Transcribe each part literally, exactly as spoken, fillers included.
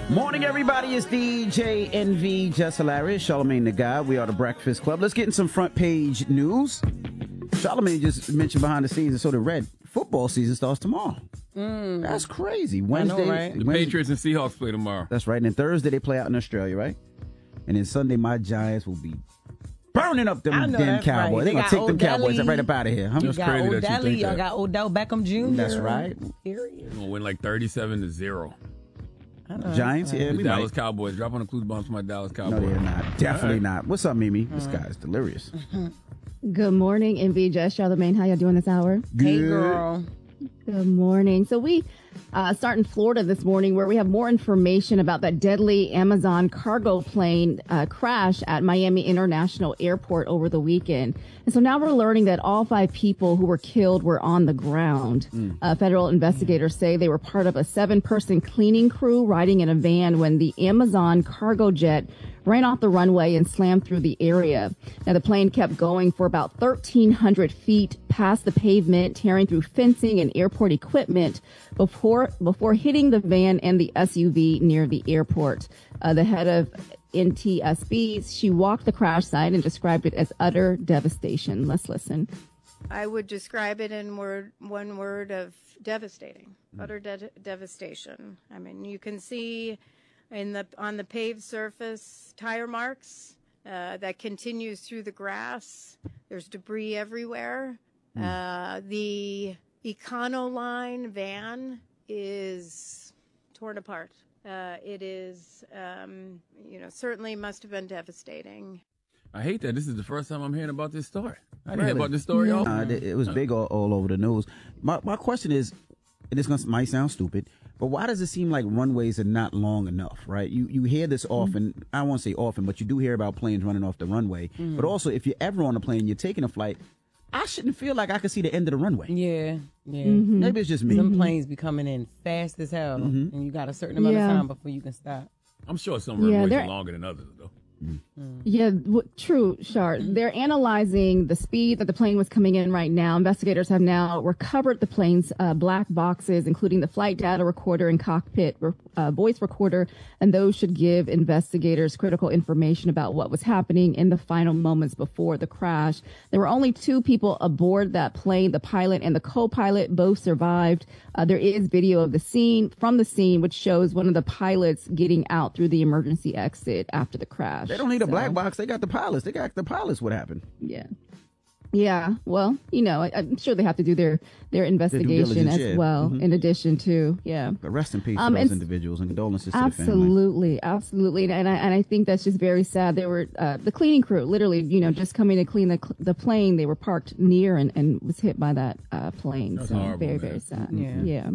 Morning, everybody. It's D J N V, Just Hilarious, Charlamagne the God. We are the Breakfast Club. Let's get in some front page news. Charlamagne just mentioned behind the scenes, and so the red football season starts tomorrow. Mm. That's crazy. Wednesday, I know, right? The Wednesday, Patriots and Seahawks play tomorrow. That's right. And then Thursday they play out in Australia, right? And then Sunday my Giants will be burning up them damn Cowboys. Right. They're They going to take got them Cowboys Odell. right up out of here. Huh? You That's got crazy that you Odell, think y'all that. got Odell Beckham Junior That's right. Period. They're going to win like thirty-seven to zero. Giants, yeah, The we Dallas might. Cowboys. Drop on the clues bombs for my Dallas Cowboys. No, they're not. Definitely right. not. What's up, Mimi? This guy's delirious. Good morning, N V, Jess, Charlamagne. How y'all doing this hour? Hey, Good. girl. Good morning. So we uh, start in Florida this morning, where we have more information about that deadly Amazon cargo plane uh, crash at Miami International Airport over the weekend. And so now we're learning that all five people who were killed were on the ground. Mm. Uh, federal investigators say they were part of a seven-person cleaning crew riding in a van when the Amazon cargo jet ran off the runway and slammed through the area. Now, the plane kept going for about thirteen hundred feet past the pavement, tearing through fencing and airport equipment before before hitting the van and the S U V near the airport. Uh, the head of N T S B, she walked the crash site and described it as utter devastation. Let's listen. I would describe it in word, one word of devastating, utter de- devastation. I mean, you can see in the on the paved surface tire marks uh, that continues through the grass. There's debris everywhere. Mm. Uh, the Econoline van is torn apart. Uh, it is, um, you know, certainly must have been devastating. I hate that. This is the first time I'm hearing about this story. I didn't Really? hear about this story. Yeah. all. Uh, it, it was big all, all over the news. My my question is, and this gonna, might sound stupid, but why does it seem like runways are not long enough, right? You you hear this often. Mm-hmm. I won't say often, but you do hear about planes running off the runway. Mm-hmm. But also, if you're ever on a plane, you're taking a flight, I shouldn't feel like I can see the end of the runway. Yeah, yeah. Mm-hmm. Maybe it's just me. Some planes be coming in fast as hell, Mm-hmm. and you got a certain amount Yeah. of time before you can stop. I'm sure some Yeah, runways they're- are longer than others, though. Yeah, w- true, Shar. They're analyzing the speed that the plane was coming in right now. Investigators have now recovered the plane's uh, black boxes, including the flight data recorder and cockpit re- uh, voice recorder, and those should give investigators critical information about what was happening in the final moments before the crash. There were only two people aboard that plane, the pilot and the co-pilot. Both survived. Uh, there is video of the scene from the scene, which shows one of the pilots getting out through the emergency exit after the crash. They don't need a So, black box. They got the pilots. They got the pilots. What happened? Yeah. Yeah. Well, you know, I, I'm sure they have to do their, their investigation diligence, as yeah. well, Mhm. in addition to, yeah. But rest in peace Um, to those and- individuals and condolences to the family. Absolutely. Absolutely. And I, and I think that's just very sad. They were, uh, the cleaning crew, literally, you know, just coming to clean the, the plane. They were parked near and, and was hit by that, uh, plane. That's so horrible, very, man. very sad. Yeah. Yeah.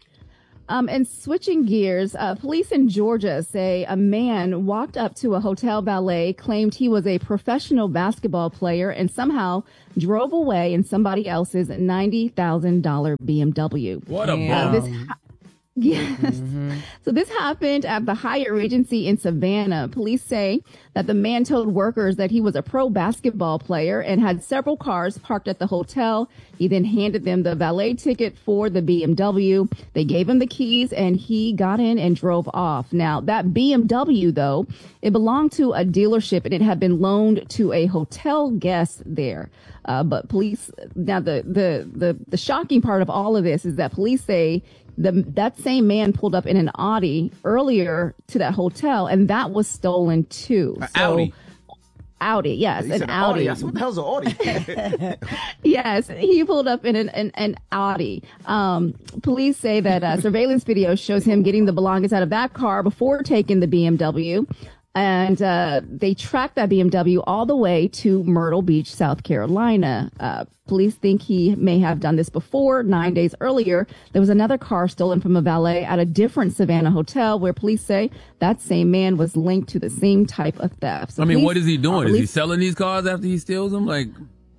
Um, and switching gears, uh, police in Georgia say a man walked up to a hotel valet, claimed he was a professional basketball player, and somehow drove away in somebody else's ninety thousand dollars B M W. What a Yeah. Uh, bum. this ha- Yes. So this happened at the Hyatt Regency in Savannah. Police say that the man told workers that he was a pro basketball player and had several cars parked at the hotel. He then handed them the valet ticket for the B M W. They gave him the keys and he got in and drove off. Now, that B M W, though, it belonged to a dealership and it had been loaned to a hotel guest there. Uh, but police, now the, the, the, the shocking part of all of this is that police say the, that same man pulled up in an Audi earlier to that hotel, and that was stolen too. An So- Audi. Audi, yes, He an said Audi. I said, what the hell's an Audi? Yes, he pulled up in an, an, an Audi. Um, police say that uh, surveillance video shows him getting the belongings out of that car before taking the B M W. And uh, they tracked that B M W all the way to Myrtle Beach, South Carolina. Uh, police think he may have done this before. Nine days earlier, there was another car stolen from a valet at a different Savannah hotel where police say that same man was linked to the same type of theft. So I mean, police- what is he doing? Is he police- selling these cars after he steals them? Like,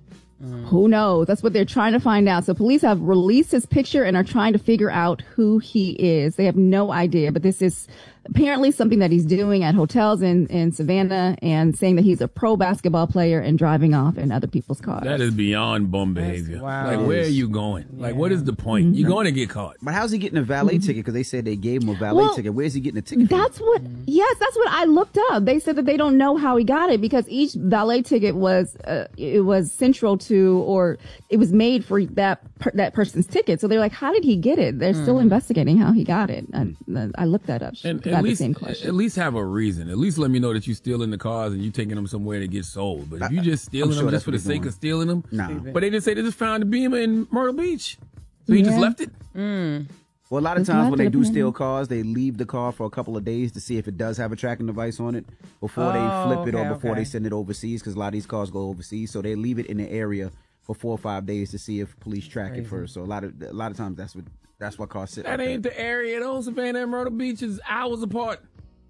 Who knows? That's what they're trying to find out. So police have released his picture and are trying to figure out who he is. They have no idea, but this is apparently something that he's doing at hotels in, in Savannah, and saying that he's a pro basketball player and driving off in other people's cars. That is beyond bum behavior. Wow. Like, where are you going? Like, what is the point? Mm-hmm. You're going to get caught. But how's he getting a valet Mm-hmm. ticket? Because they said they gave him a valet Well, ticket. Where's he getting a ticket from? That's what, yes, that's what I looked up. They said that they don't know how he got it because each valet ticket was, uh, it was central to, or it was made for that per, that person's ticket. So they're like, how did he get it? They're still investigating how he got it. I, I looked that up. And I at had least, the same question. at least have a reason. At least let me know that you're stealing the cars and you taking them somewhere to get sold. But if you just stealing sure them that's just for the what he's sake doing. of stealing them, Nah. but they just say they just found the Beamer in Myrtle Beach, so he just Yeah. left it. Well, a lot of Just times left when they it do apparently. steal cars, they leave the car for a couple of days to see if it does have a tracking device on it before Oh, they flip it or okay, before okay. they send it overseas, because a lot of these cars go overseas. So they leave it in the area for four or five days to see if police track it first. So a lot of a lot of times that's what that's what cars sit. That like ain't that. the area. Those Savannah and Myrtle Beach is hours apart.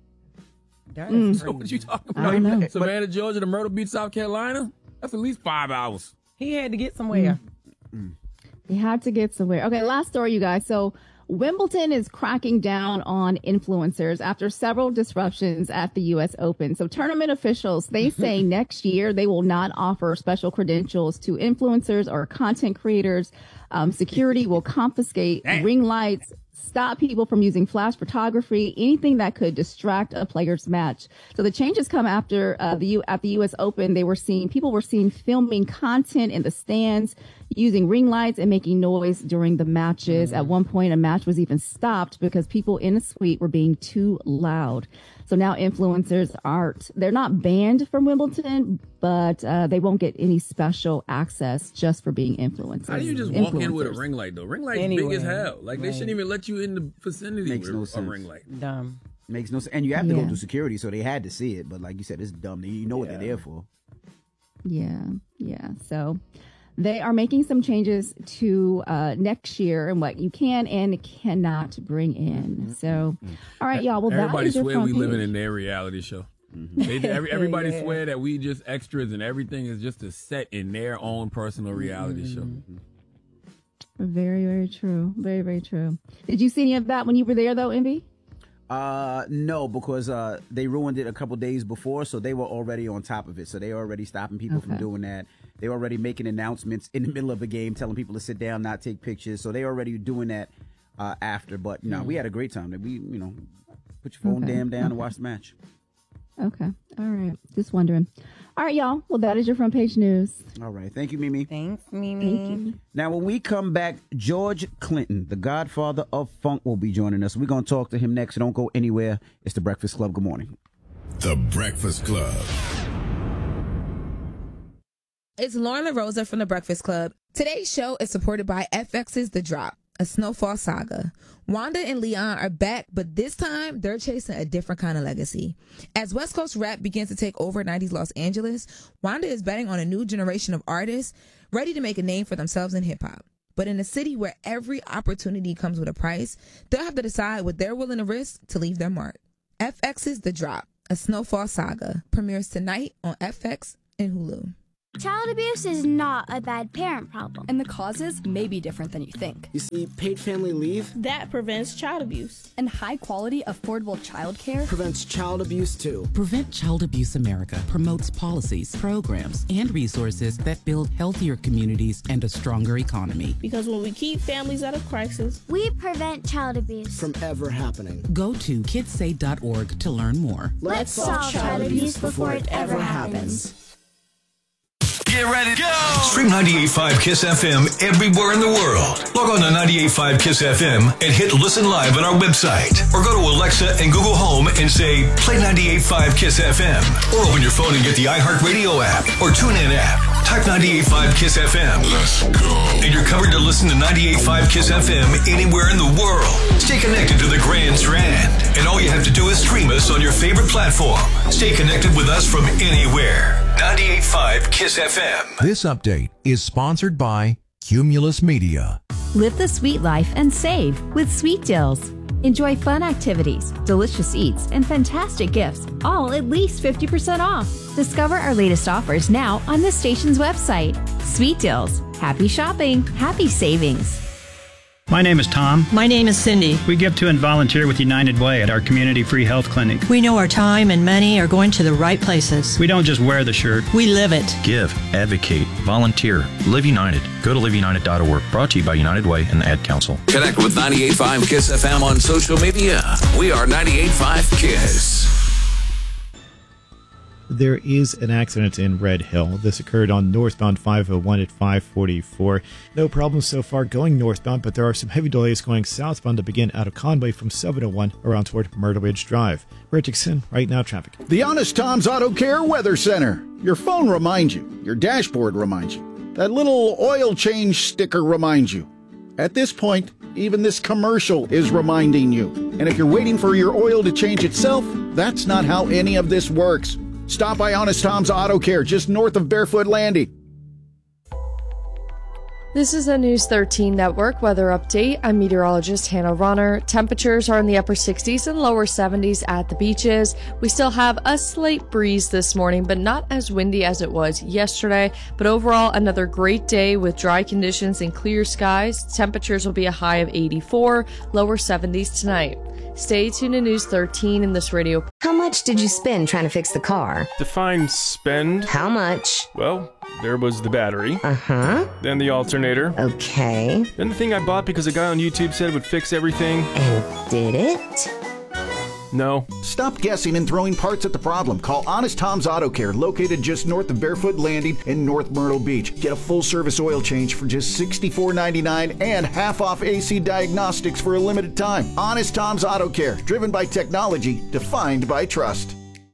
That is So what you talking I about? don't know. Savannah, Georgia to Myrtle Beach, South Carolina? That's at least five hours. He had to get somewhere. They had to get somewhere. Okay, last story, you guys. So Wimbledon is cracking down on influencers after several disruptions at the U S Open. So tournament officials, they say next year they will not offer special credentials to influencers or content creators. Um, security will confiscate ring lights, stop people from using flash photography, anything that could distract a player's match. So the changes come after uh, the U- at the U S Open. They were seeing people were seen filming content in the stands, using ring lights and making noise during the matches. At one point, a match was even stopped because people in a suite were being too loud. So now influencers aren't, they're not banned from Wimbledon, but uh, they won't get any special access just for being influencers. How do you just walk in with a Influencers. ring light, though? Ring light's big Anyway, as hell. Like, they right. shouldn't even let you in the vicinity Makes with no a sense. ring light. Dumb. Makes no sense. And you have to go Yeah. through security, so they had to see it. But like you said, it's dumb. You know what they're there for. Yeah, yeah. So they are making some changes to uh, next year and what you can and cannot bring in. So, all right, y'all. Well, that Everybody is your swear front we page. living in their reality show. They, every, everybody Yeah. swear that we just extras and everything is just a set in their own personal reality show. Very, very true. Very, very true. Did you see any of that when you were there, though, Envy? Uh, no, because uh, they ruined it a couple days before, so they were already on top of it. So they already stopping people from Okay. doing that. They already making announcements in the middle of a game, telling people to sit down, not take pictures. So they already doing that uh, after. But no, we had a great time. We, you know, put your phone Okay. damn down and watch the match. Okay. All right. Just wondering. All right, y'all. Well, that is your front page news. All right, thank you, Mimi. Thanks, Mimi. Now, when we come back, George Clinton, the godfather of funk, will be joining us. We're going to talk to him next. So don't go anywhere. It's The Breakfast Club. Good morning. The Breakfast Club. It's Lauren LaRosa from The Breakfast Club. Today's show is supported by F X's The Drop, a snowfall saga. Wanda and Leon are back, but this time they're chasing a different kind of legacy. As West Coast rap begins to take over nineties Los Angeles, Wanda is betting on a new generation of artists ready to make a name for themselves in hip-hop. But in a city where every opportunity comes with a price, they'll have to decide what they're willing to risk to leave their mark. F X's The Drop, a snowfall saga, premieres tonight on F X and Hulu. Child abuse is not a bad parent problem. And the causes may be different than you think. You see, paid family leave That prevents child abuse. And high quality, affordable childcare prevents child abuse too. Prevent Child Abuse America promotes policies, programs, and resources that build healthier communities and a stronger economy. Because when we keep families out of crisis, We prevent child abuse. From ever happening. Go to kids say dot org to learn more. Let's solve child abuse before it ever happens. Get ready to go! Stream ninety-eight point five KISS F M everywhere in the world. Log on to ninety-eight point five KISS F M and hit listen live on our website. Or go to Alexa and Google Home and say, play ninety-eight point five KISS F M. Or open your phone and get the iHeartRadio app or TuneIn app. Type ninety-eight point five KISS F M. Let's go. And you're covered to listen to ninety-eight point five KISS F M anywhere in the world. Stay connected to the Grand Strand. And all you have to do is stream us on your favorite platform. Stay connected with us from anywhere. ninety-eight point five KISS F M. This update is sponsored by Cumulus Media. Live the sweet life and save with Sweet Deals. Enjoy fun activities, delicious eats, and fantastic gifts, all at least fifty percent off. Discover our latest offers now on the station's website. Sweet Deals. Happy shopping, happy savings. My name is Tom. My name is Cindy. We give to and volunteer with United Way at our community free health clinic. We know our time and money are going to the right places. We don't just wear the shirt. We live it. Give, advocate, volunteer. Live United. Go to live united dot org. Brought to you by United Way and the Ad Council. Connect with ninety-eight point five KISS F M on social media. We are ninety-eight point five KISS. There is an accident in Red Hill. This occurred on northbound five oh one at five forty-four. No problems so far going northbound, but there are some heavy delays going southbound to begin out of Conway from seven oh one around toward Myrtle Ridge Drive. We're at Dixon, right now traffic. The Honest Tom's Auto Care Weather Center. Your phone reminds you. Your dashboard reminds you. That little oil change sticker reminds you. At this point, even this commercial is reminding you. And if you're waiting for your oil to change itself, that's not how any of this works. Stop by Honest Tom's Auto Care, just north of Barefoot Landing. This is the News thirteen Network weather update. I'm meteorologist Hannah Ronner. Temperatures are in the upper sixties and lower seventies at the beaches. We still have a slight breeze this morning, but not as windy as it was yesterday. But overall, another great day with dry conditions and clear skies. Temperatures will be a high of eighty-four, lower seventies tonight. Stay tuned to News thirteen in this radio. How much did you spend trying to fix the car? Define spend. How much? Well, there was the battery. Uh-huh. Then the alternator. Okay. Then the thing I bought because a guy on YouTube said it would fix everything. And did it? No. Stop guessing and throwing parts at the problem. Call Honest Tom's Auto Care, located just north of Barefoot Landing in North Myrtle Beach. Get a full-service oil change for just sixty-four ninety-nine and half off A C diagnostics for a limited time. Honest Tom's Auto Care, driven by technology, defined by trust.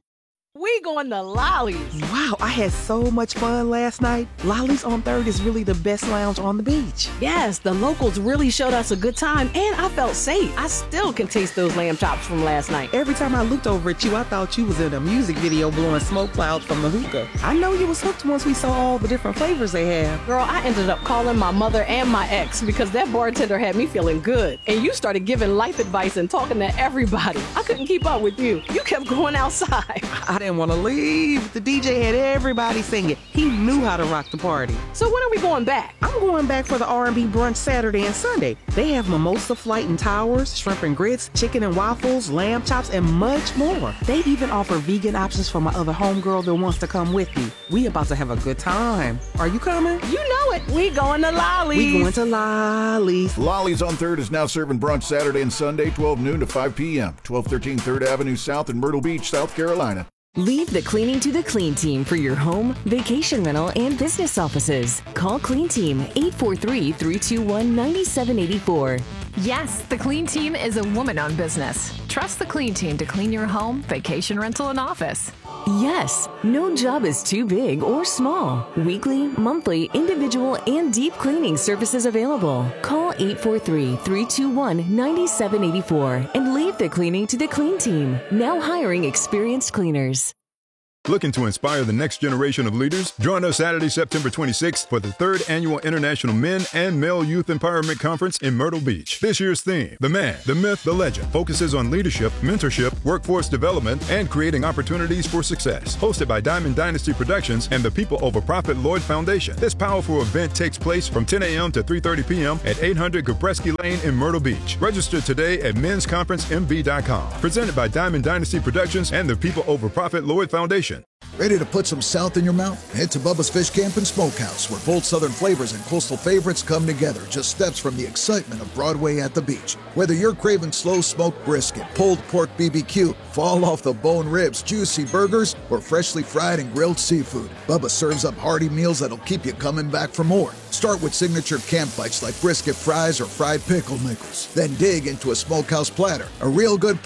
We going to Lolly's. Wow, I had so much fun last night. Lolly's on third is really the best lounge on the beach. Yes, the locals really showed us a good time, and I felt safe. I still can taste those lamb chops from last night. Every time I looked over at you, I thought you was in a music video blowing smoke clouds from the hookah. I know you was hooked once we saw all the different flavors they have. Girl, I ended up calling my mother and my ex because that bartender had me feeling good. And you started giving life advice and talking to everybody. I couldn't keep up with you. You kept going outside. I didn't want to leave. The D J had everybody singing. He knew how to rock the party. So when are we going back? I'm going back for the R and B brunch Saturday and Sunday. They have mimosa flight and towers, shrimp and grits, chicken and waffles, lamb chops, and much more. They even offer vegan options for my other homegirl that wants to come with me. We about to have a good time. Are you coming? You know it. We going to Lolly's. We going to Lolly's. Lolly's on third is now serving brunch Saturday and Sunday, twelve noon to five p.m. twelve thirteen third Avenue South in Myrtle Beach, South Carolina. Leave the cleaning to the Clean Team for your home, vacation rental, and business offices. Call Clean Team eight four three, three two one, nine seven eight four. Yes, the Clean Team is a woman-owned business. Trust the Clean Team to clean your home, vacation rental, and office. Yes, no job is too big or small. Weekly, monthly, individual, and deep cleaning services available. Call eight four three, three two one, nine seven eight four and leave the cleaning to the Clean Team. Now hiring experienced cleaners. Looking to inspire the next generation of leaders? Join us Saturday, September twenty-sixth for the third annual International Men and Male Youth Empowerment Conference in Myrtle Beach. This year's theme, The Man, the Myth, the Legend, focuses on leadership, mentorship, workforce development, and creating opportunities for success. Hosted by Diamond Dynasty Productions and the People Over Profit Lloyd Foundation. This powerful event takes place from ten a.m. to three thirty p.m. at eight hundred Gabreski Lane in Myrtle Beach. Register today at mens conference m b dot com. Presented by Diamond Dynasty Productions and the People Over Profit Lloyd Foundation. Ready to put some South in your mouth? Head to Bubba's Fish Camp and Smokehouse, where bold Southern flavors and coastal favorites come together, just steps from the excitement of Broadway at the beach. Whether you're craving slow-smoked brisket, pulled pork B B Q, fall-off-the-bone ribs, juicy burgers, or freshly fried and grilled seafood, Bubba serves up hearty meals that'll keep you coming back for more. Start with signature camp bites like brisket fries or fried pickle nickels. Then dig into a smokehouse platter, a real good